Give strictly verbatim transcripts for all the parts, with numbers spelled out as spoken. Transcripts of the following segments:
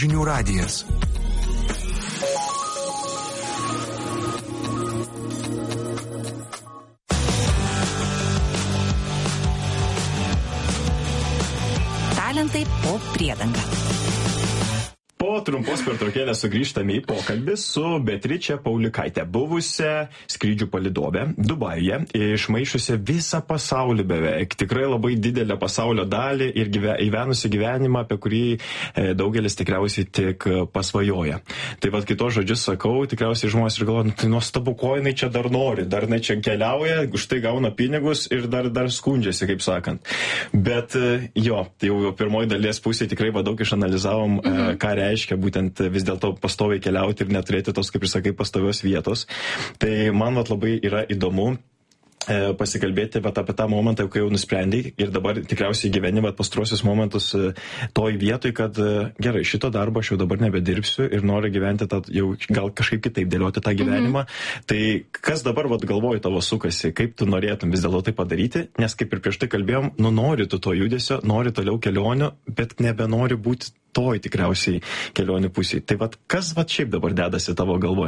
Žinių radijas. Talentai po priedanga. Po trumpos pertraukėlės sugrįžtame į pokalbį su Beatriče Paulikaite, buvusią skrydžių palydovę Dubajuje, išmaišiusią visą pasaulį beveik, tikrai labai didelę pasaulio dalį ir gyve, įvenusi gyvenimą, apie kurį e, daugelis tikriausiai tik pasvajoja. Tai vad kitos žodžius sakau, tikriausiai žmonės ir galvoja, nu, tai nuostabu, ko jinai čia dar nori, dar jinai čia keliauja, už tai gauna pinigus ir dar, dar skundžiasi, kaip sakant. Bet jo, tai jau pirmoji dalies pusė tikrai va daug išanalizavom, mhm. e, ką reiškia. reiškia būtent vis dėlto pastoviai keliauti ir neturėti tos, kaip ir sakai, pastovios vietos. Tai man vat labai yra įdomu e, pasikalbėti vat apie tą momentą, kai jau nusprendai ir dabar tikriausiai gyveni vat pastruosius momentus e, toj vietoj, kad e, gerai, šito darbo aš jau dabar nebedirbsiu ir noriu gyventi tą, jau gal kažkaip kitaip dėlioti tą gyvenimą. Mhm. Tai kas dabar vat galvoji tavo sukasi, kaip tu norėtum vis dėlto tai padaryti, nes kaip ir prieš tai kalbėjom, nu nori tu to judesio, nori toliau kelionių, bet nebenori būti toj tikriausiai kelionių pusėje. Tai vat kas vat šiaip dabar dedasi tavo galvoje?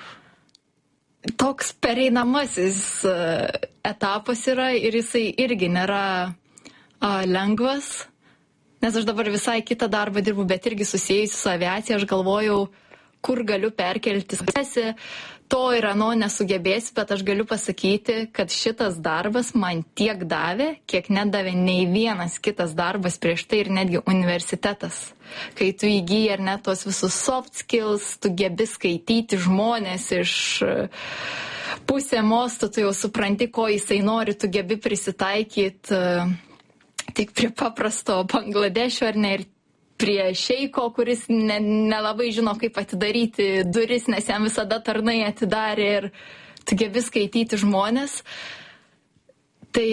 Toks pereinamasis uh, etapas yra ir jisai irgi nėra uh, lengvas, nes aš dabar visai kitą darbą dirbu, bet irgi susijusi su aviacija, aš galvojau, kur galiu perkelti. To ir ano nesugebėsiu, bet aš galiu pasakyti, kad šitas darbas man tiek davė, kiek nedavė nei vienas kitas darbas prieš tai ir netgi universitetas. Kai tu įgyji ar net tos visus soft skills, tu gebi skaityti žmonės iš pusė mosto, tu jau supranti, ko jisai nori, tu gebi prisitaikyti tik prie paprasto Bangladešo ar ne ir prie šeiko, kuris ne, nelabai žino, kaip atidaryti duris, nes jam visada tarnai atidarė ir tu gebi skaityti žmonės. Tai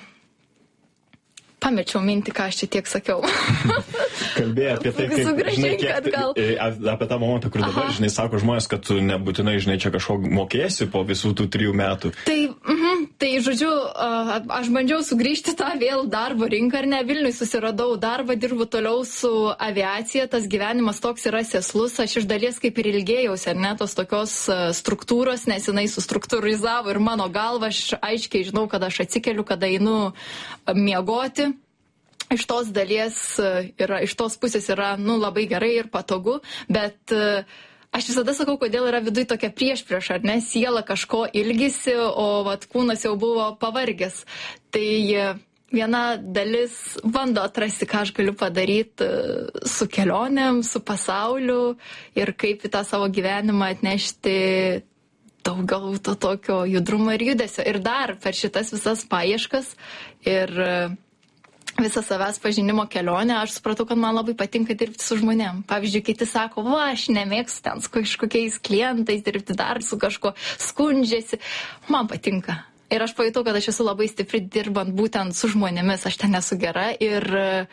pamečiau mintį, ką aš čia tiek sakiau. Kalbėjai apie tai, kaip, žinai, kiek, gal... apie tą momentą, kur dabar, Aha. žinai, sako žmonės, kad tu nebūtinai, žinai, čia kažko mokėsi po visų tų trijų metų. Tai, mm, tai žodžiu, aš bandžiau sugrįžti tą vėl darbo rinką, ar ne, Vilniui susiradau darbą, dirbu toliau su aviacija, tas gyvenimas toks yra sėslus, aš iš dalies kaip ir ilgėjausi, ar ne, tos tokios struktūros, nes jinai sustruktūrizavo ir mano galva, aš aiškiai žinau, kad aš atsikeliu, kada einu miegoti. Iš tos dalies yra, iš tos pusės yra, nu, labai gerai ir patogu, bet uh, aš visada sakau, kodėl yra viduj tokia priešprieša, ar ne, siela kažko ilgisi, o vat kūnas jau buvo pavargęs. Tai uh, viena dalis bando atrasti, ką aš galiu padaryti uh, su kelionėm, su pasauliu ir kaip į tą savo gyvenimą atnešti daugiau to tokio judrumo ir judesio. Ir dar per šitas visas paieškas ir uh, visą savęs pažinimo kelionę, aš supratau, kad man labai patinka dirbti su žmonėm. Pavyzdžiui, kiti sako, va, aš nemėgstu ten su kažkokiais klientais dirbti, dar su kažko skundžiasi. Man patinka. Ir aš pajutau, kad aš esu labai stipri dirbant būtent su žmonėmis, aš ten esu gera ir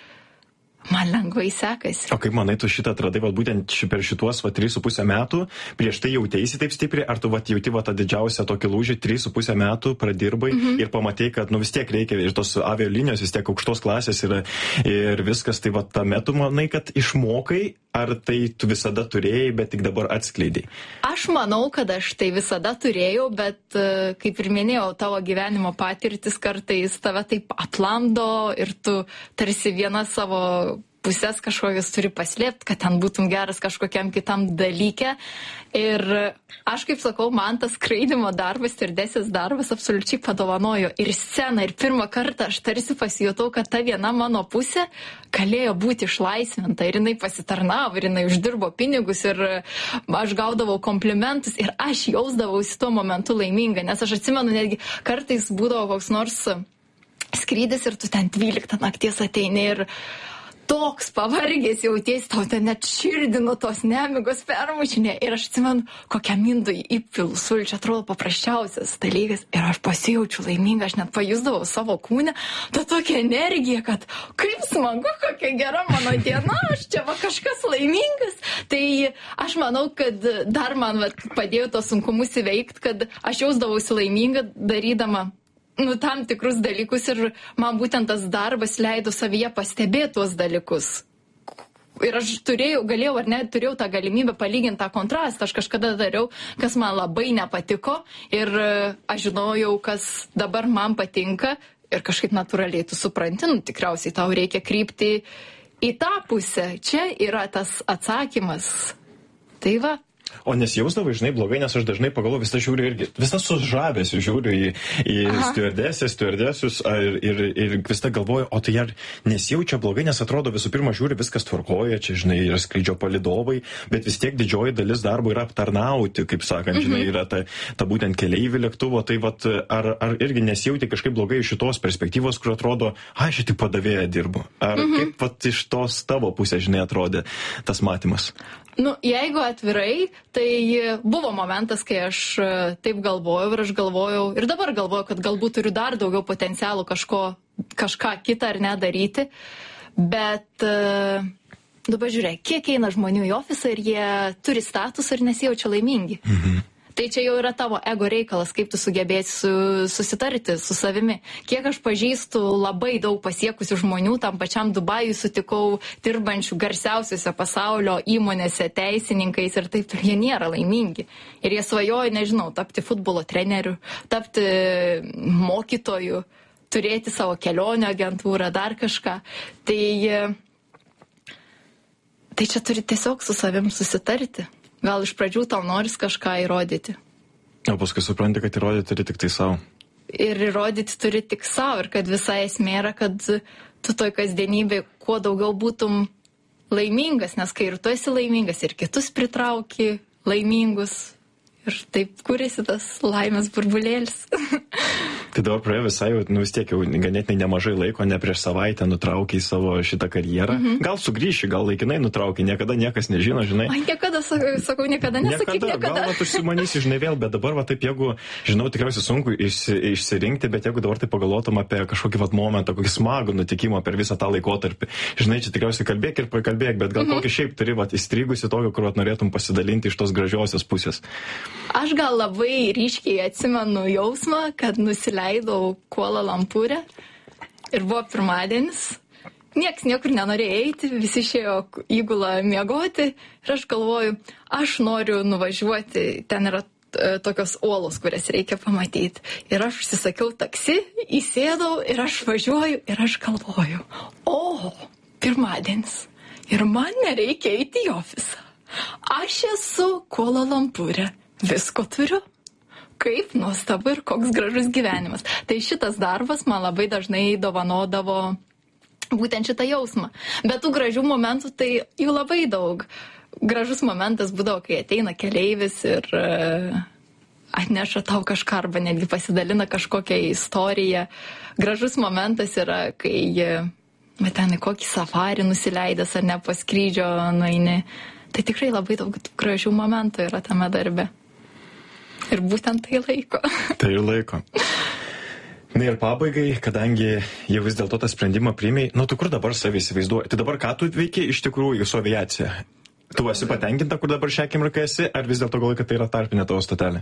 man lengvai sekasi. O kaip manai, tu šitą atradai, va, būtent per šituos va, trys su pusę metų, prieš tai jautėsi taip stipriai, ar tu va, jauti va, tą didžiausią tokį lūžį, trys su pusę metų pradirbai mm-hmm. ir pamatai, kad nu, vis tiek reikia, ir tos avialinijos vis tiek aukštos klasės yra ir viskas, tai va, tame tu manai, kad išmokai, ar tai tu visada turėjai, bet tik dabar atskleidai? Aš manau, kad aš tai visada turėjau, bet kaip ir minėjau, tavo gyvenimo patirtis kartais tave taip atlamdo ir tu tarsi viena savo pusės kažkokias turi paslėpti, kad ten būtum geras kažkokiam kitam dalyke. Ir aš, kaip sakau, man tas skraidimo darbas, stirdesės darbas absoliučiai padovanojo ir sceną. Ir pirmą kartą aš tarsi pasijutau, kad ta viena mano pusė galėjo būti išlaisvinta. Ir jinai pasitarnavo, ir jinai uždirbo pinigus, ir aš gaudavau komplimentus, ir aš jausdavausi tuo momentu laiminga. Nes aš atsimenu, netgi kartais būdavo koks nors skrydis, ir tu ten dvyliktą nakties ateini ir toks pavargęs jautiesi, tau ten net širdino tos nemigos permušinė. Ir aš atsimenu, kokią mindų įpilu sulčią, atrodo paprasčiausias dalykas. Ir aš pasijaučiu laiminga, aš net pajusdavau savo kūnę, tą tokią energiją, kad kaip smagu, kokia gera mano diena, aš čia va kažkas laimingas. Tai aš manau, kad dar man va, padėjo tos sunkumus įveikti, kad aš jausdavausi laiminga darydama nu, tam tikrus dalykus ir man būtent tas darbas leido savyje pastebėti tuos dalykus, Ir aš turėjau, galėjau ar ne, turėjau tą galimybę palyginti tą kontrastą. Aš kažkada dariau, kas man labai nepatiko ir aš žinojau, kas dabar man patinka ir kažkaip natūraliai tu supranti, nu, tikriausiai tau reikia krypti į tą pusę. Čia yra tas atsakymas. Tai va. O nesijausdavai, žinai, blogai, nes aš dažnai pagalvoju, visą žiūriu irgi, visą su žavesiu žiūriu į, į stiuardesės, stiuardesius ir, ir, ir visą galvoju, o tai ar nesijaučia blogai, nes atrodo visų pirma žiūri, viskas tvarkoja, čia, žinai, yra skrydžio palydovai, bet vis tiek didžioji dalis darbo yra aptarnauti, kaip sakant, žinai, yra ta, ta būtent keleivių lėktuvo, tai vat, ar, ar irgi nesijauti kažkaip blogai iš šitos perspektyvos, kur atrodo, ai, aš tik padavėja dirbu. Ar mhm. kaip vat iš tos tavo pusės, žinai, atrodė tas matymas? Nu, jeigu atvirai, tai buvo momentas, kai aš taip galvojau ir aš galvojau, ir dabar galvoju, kad galbūt turiu dar daugiau potencialų kažko, kažką kitą ar nedaryti, bet dabar žiūrėk, kiek eina žmonių į ofisą ir jie turi statusą ir nesijaučia laimingi. Mhm. Tai čia jau yra tavo ego reikalas, kaip tu sugebėsi su, susitarti su savimi. Kiek aš pažįstu labai daug pasiekusių žmonių, tam pačiam Dubajui sutikau dirbančių garsiausiuose pasaulio įmonėse teisininkais ir taip, jie nėra laimingi. Ir jie svajoja, nežinau, tapti futbolo treneriu, tapti mokytoju, turėti savo kelionio agentūrą, dar kažką. Tai, tai čia turi tiesiog su savim susitarti. Gal iš pradžių tau noris kažką įrodyti. O paskui supranti, kad įrodyti turi tik tai savo. Ir įrodyti turi tik savo. Ir kad visa esmė yra, kad tu toj kasdienybėje kuo daugiau būtum laimingas. Nes kai ir tu esi laimingas, ir kitus pritrauki laimingus. Ir taip kuriasi tas laimės burbulėlis. Tai dabar praėjo visai, nu vis tiek jau ganėtinai nemažai laiko, ne prieš savaitę nutraukiai savo šitą karjerą. Mhm. Gal sugrįši, gal laikinai nutraukiai, niekada niekas nežino, žinai. Ai, niekada, sakau, niekada, nesakyk niekada. niekada. Gal va, užsimanysi, žinai, vėl, bet dabar va taip, jeigu, žinau, tikriausiai sunku išsi, išsirinkti, bet jeigu dabar tai pagalvotum apie kažkokį va momentą, kokį smagų nutikimą per visą tą laikotarpį, žinai, čia tikriausiai kalbėk ir pakalbėk, bet gal mhm. kokį šiaip turi va įstrigusi tokio, kur va norėtum pasidalinti iš tos gražiosios pusės. Aš gal labai ryškiai atsimenu jausmą, kad nusileidau Kuala Lumpūre ir buvo pirmadienis. Nieks niekur nenorėjo eiti, visi išėjo įgulą miegoti ir aš galvoju, aš noriu nuvažiuoti, ten yra tokios uolos, kurias reikia pamatyti. Ir aš užsisakiau taksi, įsėdau ir aš važiuoju ir aš galvoju, o, pirmadienis ir man nereikia eiti į ofisą. Aš esu Kuala Lumpūre. Visko turiu. Kaip nuostabu ir koks gražus gyvenimas. Tai šitas darbas man labai dažnai dovanodavo būtent šitą jausmą. Bet tų gražių momentų tai jų labai daug. Gražus momentas būdavo, kai ateina keleivis ir uh, atneša tau kažką arba netgi pasidalina kažkokią istoriją. Gražus momentas yra, kai uh, ten į kokį safarį nusileidęs ar ne po skrydžio nueini. Tai tikrai labai daug gražių momentų yra tame darbe. Ir būtent tai laiko. Tai ir laiko. Na ir pabaigai, kadangi jau vis dėlto tą sprendimą priėmei, nu tu kur dabar savį įsivaizduoji? Tai dabar ką tu veiki iš tikrųjų su aviacija? Tu esi patenkinta, kur dabar šią akimirką esi, ar vis dėlto galvoji, kad tai yra tarpinė tavo stotelė?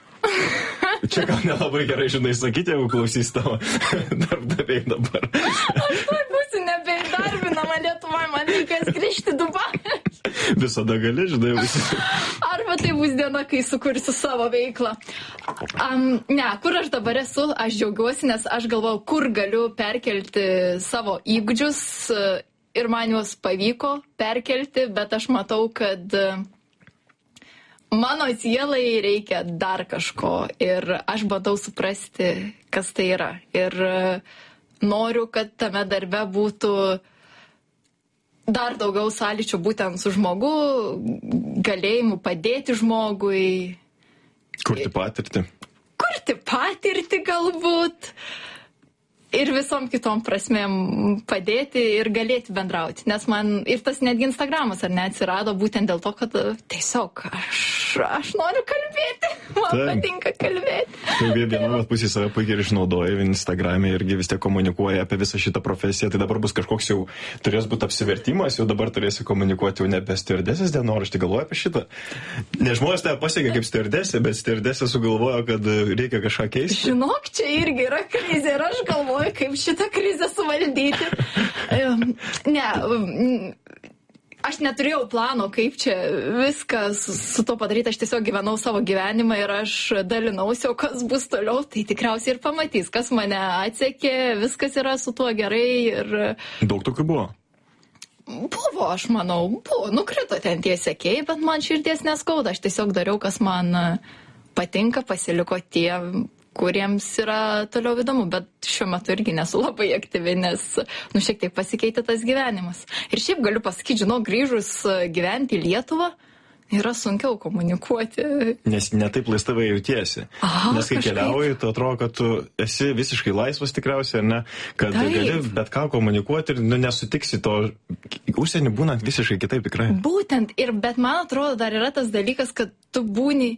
Čia gal nelabai gerai, žinai, sakyti, jeigu klausys tavo darbdaviai dabar. Aš tai būsiu nebeįdarbinama Lietuvoje, man reikės grįžti į Dubajų. Visada gali, žinai, visi. Arba tai bus diena, kai sukursiu savo veiklą. Um, ne, kur aš dabar esu, aš džiaugiuosi, nes aš galvojau, kur galiu perkelti savo įgūdžius ir man juos pavyko perkelti, bet aš matau, kad mano sielai reikia dar kažko ir aš bandau suprasti, kas tai yra. Ir noriu, kad tame darbe būtų dar daugiau sąlyčio būtent su žmogu, galėjimu padėti žmogui. Kurti patirtį. Kurti patirtį galbūt. Ir visom kitom prasmėm padėti ir galėti bendrauti. Nes man ir tas netgi Instagramas ar ne atsirado būtent dėl to, kad tiesiog aš, aš noriu kalbėti. Man Taip. patinka kalbėti. Tai viena pusė save puikiai išnaudoja Instagram'e irgi vis tiek komunikuoja apie visą šitą profesiją. Tai dabar bus kažkoks jau, turės būti apsivertimas, jau dabar turėsi komunikuoti jau ne apie stiuardesės dienoraštį. Galvoja apie šitą. Ne žmonės tave pasiekia kaip stiuardesė, bet stiuardesė sugalvojo, kad reikia kažką keisti. Žinok, čia irgi yra krizė ir aš galvoju, kaip šitą krizę suvaldyti. Ne, aš neturėjau plano, kaip čia viską su, su to padaryti, aš tiesiog gyvenau savo gyvenimą ir aš dalinausi, o kas bus toliau, tai tikriausiai ir pamatys, kas mane atsekė, viskas yra su tuo gerai ir... Daug tokių buvo? Buvo, aš manau, buvo, nukrito ten tie sekėjai, bet man širdies neskauda, aš tiesiog dariau, kas man patinka, pasiliko tie, kuriems yra toliau įdomu, bet šiuo metu irgi nesu labai aktyvi, nes, nu, šiek tiek pasikeitė tas gyvenimas. Ir šiaip galiu pasakyti, žinau, grįžus gyventi į Lietuvą, yra sunkiau komunikuoti. Nes netaip laisvai jautiesi. Aha, nes kai kažkaip. Keliauji, tu atrodo, kad tu esi visiškai laisvas tikriausiai, ar ne? Kad Taip. gali bet ką komunikuoti ir nu, nesutiksi to. Užsienį būnant visiškai kitaip tikrai. Būtent, ir, bet man atrodo, dar yra tas dalykas, kad tu būni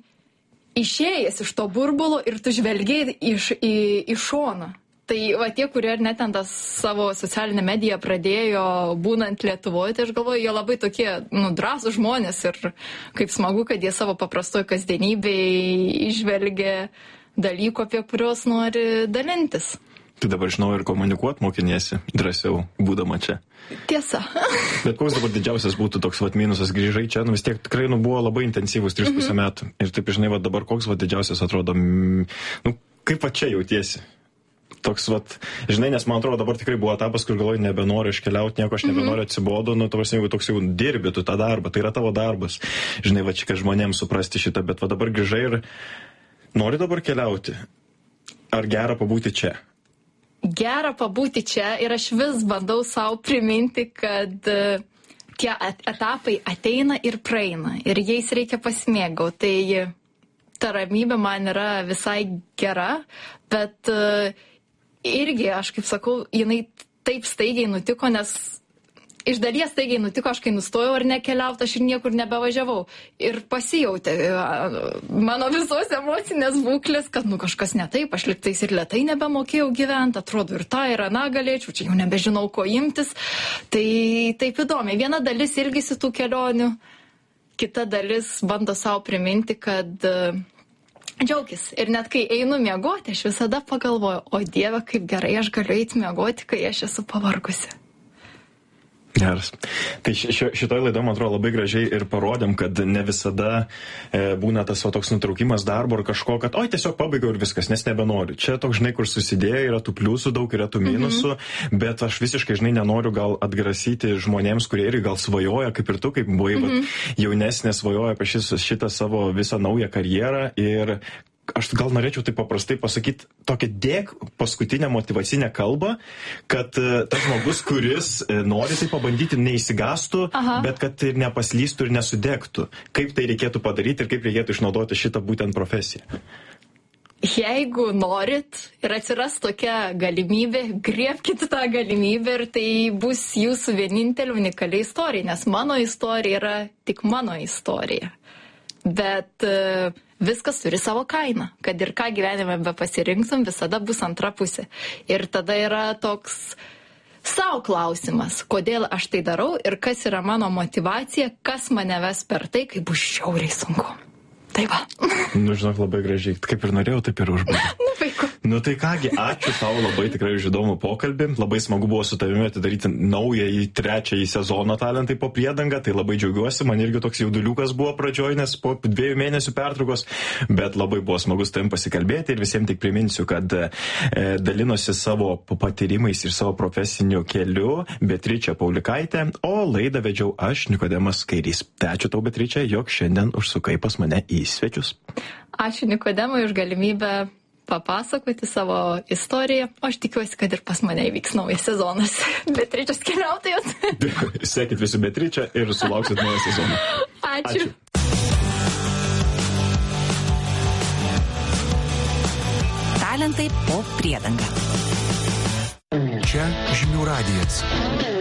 išėjęs iš to burbulo ir tu žvelgiai iš, į, į šoną. Tai va tie, kurie ir net ten tą savo socialinę mediją pradėjo būnant Lietuvoje, tai aš galvoju, jie labai tokie, nu, drąsūs žmonės ir kaip smagu, kad jie savo paprastoje kasdienybėje išvelgia dalykų, apie kuriuos nori dalintis. Tai dabar žinau ir komunikuot mokiniesi drąsiau, būdama čia. Tiesa. Bet koks dabar didžiausias būtų toks vat minusas, grįžai čia, nu vis tiek tikrai nu, buvo labai intensyvus tris pusę metų. Ir taip, žinai, vat dabar koks vat didžiausias atrodo, mm, nu, kaip va čia jautiesi? Toks, vat, žinai, nes man atrodo dabar tikrai buvo etapas, kur galvoju, nebenoriu iškeliauti, nieko aš nebenoriu atsibodo, nu, tavas, jeigu toks jau dirbi tu tą darbą, tai yra tavo darbas. Žinai, va čia, kad žmonėms suprasti šitą, bet va dabar grįžai ir nori dabar keliauti. Ar gera pabūti čia? Gera pabūti čia ir aš vis bandau savo priminti, kad e, tie etapai ateina ir praeina ir jais reikia pasimėgauti. Tai ta ramybė man yra visai gera, bet e, irgi, aš kaip sakau, jinai taip staigiai nutiko, nes iš dalies staigiai nutiko, aš kai nustojau ar nekeliauti, aš ir niekur nebevažiavau. Ir pasijautė mano visos emocinės būklės, kad nu kažkas ne taip, aš liktais ir lėtai nebemokėjau gyventi, atrodo ir tą ir aną galėčiau, čia jau nebežinau, ko imtis. Tai taip įdomi. Viena dalis ilgisi tų kelionių, kita dalis bando savo priminti, kad uh, džiaugis. Ir net kai einu miegoti, aš visada pagalvoju, o Dieve, kaip gerai aš galiu eiti miegoti, kai aš esu pavargusi. Geras. Tai ši, šitoj laidoj, man atrodo, labai gražiai ir parodėm, kad ne visada e, būna tas o, toks nutraukimas darbo ar kažko, kad oi, tiesiog pabaigiau ir viskas, nes nebenoriu. Čia toks, žinai, kur susidėjo, yra tų pliusų daug, yra tų minusų, mm-hmm. bet aš visiškai, žinai, nenoriu gal atgrasyti žmonėms, kurie irgi gal svajoja, kaip ir tu, kaip buvai, mm-hmm. jaunesnė svajoja apie šis, šitą savo visą naują karjerą ir aš gal norėčiau taip paprastai pasakyti tokią dėk paskutinę motyvacinę kalbą, kad uh, tas žmogus, kuris uh, nori tai pabandyti, neįsigastų, Aha. bet kad ir nepaslystų ir nesudegtų. Kaip tai reikėtų padaryti ir kaip reikėtų išnaudoti šitą būtent profesiją? Jeigu norit ir atsiras tokia galimybė, griebkite tą galimybę ir tai bus jūsų vienintelė unikali istorija, nes mano istorija yra tik mano istorija. Bet uh, viskas turi savo kainą, kad ir ką gyvenime be pasirinksim, visada bus antra pusė. Ir tada yra toks savo klausimas, kodėl aš tai darau ir kas yra mano motyvacija, kas mane ves per tai, kai bus žiauriai sunku. Tai va. Nu, žinok, labai gražiai. Kaip ir norėjau, taip ir užbaigti. Nu, vaiku. Nu, tai kągi, ačiū tau labai tikrai už įdomų pokalbį. Labai smagu buvo su tavimi atidaryti naująjį trečiąjį sezoną Talentai po priedangą. Tai labai džiaugiuosi. Man irgi toks jauduliukas buvo pradžioj, nes po dviejų mėnesių pertraukos. Bet labai buvo smagu su tavim pasikalbėti ir visiems tik priminsiu, kad e, dalinosi savo patyrimais ir savo profesiniu keliu Beatričė Paulikaitė, o laidą vedžiau aš, Nikodemas Kairys. Tai ačiū tau, Beatričė, jog šiandien užsukai pas mane į svečius. Ačiū Nikodemui už galimybę papasakoti savo istoriją. O aš tikiuosi, kad ir pas mane įvyks naujas sezonas. Beatričės keliautojas. Sekit visi Beatričę ir sulauksit naują sezoną. Ačiū. Ačiū. Talentai po priedanga. Čia Žinių radijas.